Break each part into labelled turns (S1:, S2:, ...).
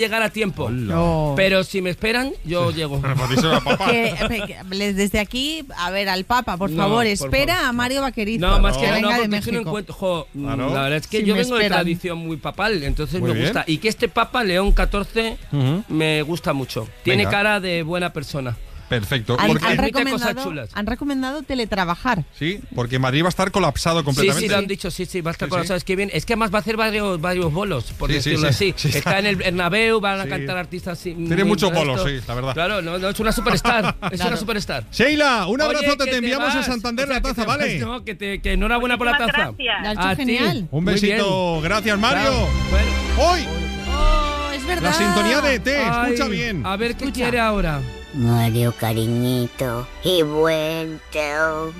S1: llegar a tiempo.
S2: No.
S1: Pero si me esperan, yo llego.
S2: Desde aquí, a ver, al Papa, por
S1: No,
S2: favor,
S1: por
S2: espera
S1: favor.
S2: a Mario Vaquerizo.
S1: No, más que
S2: venga de
S1: porque
S2: México.
S1: no encuentro.
S3: Claro.
S1: La verdad es que
S2: Si
S1: yo
S2: me
S1: vengo de
S2: esperan.
S1: tradición muy papal, entonces
S3: Muy
S1: me
S3: bien.
S1: gusta. Y que este Papa, León XIV,
S3: Ujú.
S1: me gusta mucho. Tiene
S3: Venga.
S1: cara de buena persona.
S3: Perfecto.
S2: Han,
S3: Porque,
S2: han
S1: Permite cosas
S2: recomendado,
S1: chulas.
S2: han recomendado teletrabajar.
S3: sí, porque Madrid va a estar colapsado
S1: Sí,
S3: completamente.
S1: sí, lo han dicho, sí, va a estar
S3: Sí,
S1: con
S3: sí.
S1: las sabes que bien. Es que además va a hacer varios bolos, por
S3: Sí,
S1: decirlo
S3: sí,
S1: así.
S3: sí. Sí.
S1: Está en el Bernabéu, van a
S3: Sí.
S1: cantar artistas así.
S3: Tiene
S1: muy
S3: muchos bolos,
S1: esto.
S3: sí, la verdad.
S1: Claro, no, es una superstar, es una superstar.
S3: Sheila, un
S1: Oye,
S3: abrazote,
S1: que
S3: te enviamos a
S1: vas.
S3: Santander
S1: O sea,
S3: la
S1: que
S3: taza,
S1: te vas,
S3: ¿vale?
S1: no, que enhorabuena por la
S4: Muchísimas
S1: taza.
S4: gracias.
S2: Lo has
S1: A
S2: hecho
S1: ti.
S2: genial.
S3: Un
S1: Muy
S3: besito,
S1: bien.
S3: gracias Mario.
S1: Chao. Bueno.
S3: Hoy,
S2: Oh, es verdad.
S3: la sintonía de ET, escucha
S1: Ay,
S3: bien.
S1: A ver qué
S2: Escucha.
S1: quiere ahora.
S5: Mario, cariñito, he vuelto.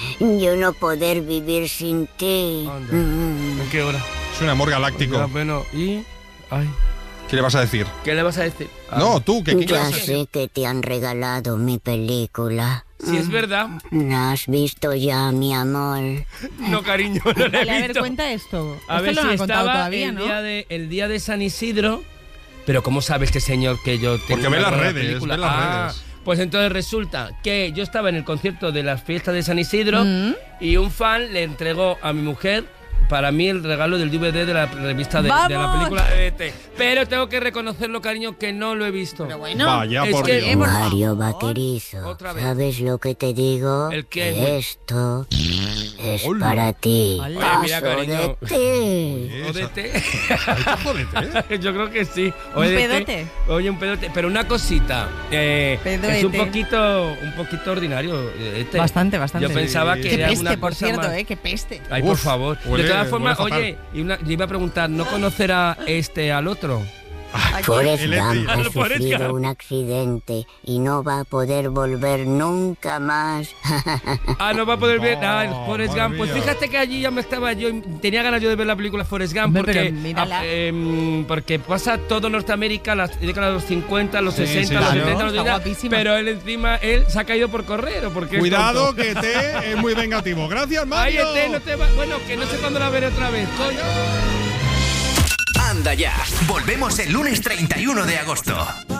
S5: Yo no poder vivir sin ti.
S1: Anda. ¿En qué hora?
S3: Es un amor galáctico.
S1: Ya, bueno, y... Ay,
S3: ¿Qué le vas a decir?
S1: ¿qué le vas a decir? Ah,
S3: No, tú, ¿qué
S5: Ya
S3: vas a decir?
S5: sé que te han regalado mi película.
S1: Si es verdad.
S5: ¿La has visto ya, mi amor?
S1: No, cariño, no le he
S2: Vale, a ver,
S1: visto.
S2: cuenta esto.
S1: A
S2: Esto
S1: ver
S2: lo
S1: si
S2: han contado
S1: estaba
S2: todavía,
S1: el,
S2: ¿no?
S1: el día de San Isidro. Pero ¿cómo sabe este señor que yo tengo
S3: Porque ve
S1: una
S3: las
S1: buena
S3: redes,
S1: película?
S3: ve las redes.
S1: Pues entonces resulta que yo estaba en el concierto de las fiestas de San Isidro y un fan le entregó a mi mujer para mí el regalo del DVD de la revista de la
S2: ¡Vamos!
S1: película de ET. Pero tengo que reconocerlo, cariño, que no lo he visto.
S2: Pero bueno,
S3: Vaya,
S1: es
S3: por
S1: que-
S3: Dios.
S2: por
S5: Mario
S2: favor.
S5: Vaquerizo,
S1: Otra vez.
S5: ¿sabes lo que te digo?
S1: ¿El qué?
S5: Que esto es
S3: Hola.
S5: para ti.
S2: Oye,
S1: mira,
S5: Paso
S1: cariño.
S5: de ti.
S1: ¿O de ET?
S3: ¿Ha hecho jodete?
S1: Yo creo que sí.
S2: ¿Un
S1: de
S2: pedote?
S1: Oye, un pedote. Pero una cosita. Es un
S2: Pedoete.
S1: poquito ordinario.
S2: Bastante.
S1: Yo pensaba que
S2: Qué
S1: era
S2: peste,
S1: una
S2: por
S1: cosa
S2: cierto,
S1: más.
S2: qué peste.
S1: Ay, por
S3: Uf,
S1: favor.
S3: huele-
S1: De todas formas,
S3: huele fatal.
S1: oye, yo iba a preguntar, ¿no conocerá al otro?
S5: Forrest
S3: El
S5: Gump
S3: Eti.
S5: ha
S1: Al Forrest
S5: sufrido
S1: Gump.
S5: un accidente y no va a poder volver nunca más.
S1: Ah, no va a poder ver.
S3: No,
S1: Ah, el Forrest
S3: madre
S1: Gump. Pues
S3: mía.
S1: fíjate que allí ya me estaba yo. Tenía ganas yo de ver la película Forrest Gump
S2: Hombre,
S1: porque.
S2: pero mírala.
S1: Porque pasa todo Norteamérica, las décadas de los 50, los
S3: Sí,
S1: 60,
S3: sí,
S1: los
S3: sí.
S1: 70, los
S2: Está
S1: 80.
S2: guapísima.
S1: Pero él encima, él se ha caído por correr. ¿O porque
S3: Cuidado, que te es muy vengativo. Gracias,
S1: Ay,
S3: Mario.
S1: no te va. Bueno, que no sé cuándo la veré otra vez. Coño.
S6: Anda ya. Volvemos el lunes 31 de agosto.